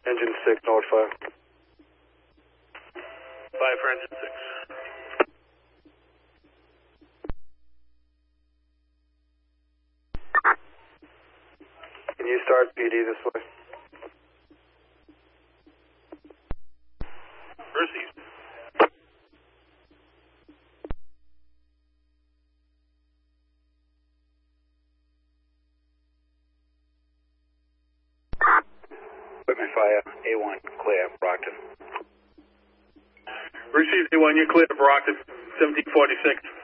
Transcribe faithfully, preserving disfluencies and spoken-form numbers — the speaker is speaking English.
Engine six, North five. Five for engine six. Can you start P D this way? Received. Equipment fire, A one, clear, Brockton. Received A one, you're clear, Brockton, seventeen forty-six.